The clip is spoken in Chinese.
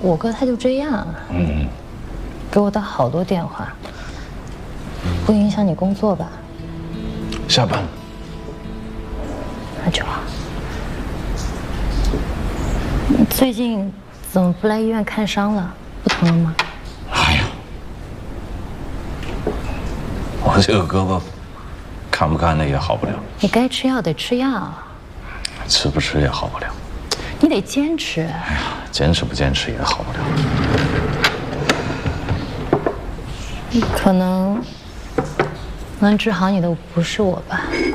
我哥他就这样，给我打好多电话，不影响你工作吧？ 下班。 那就好。你最近怎么不来医院看伤了？不疼了吗？ 哎呀，我这个胳膊，看不看的也好不了。 你该吃药得吃药， 吃不吃也好不了。 你得坚持。 哎呀，坚持不坚持也好不了。 可能能治好你的不是我吧？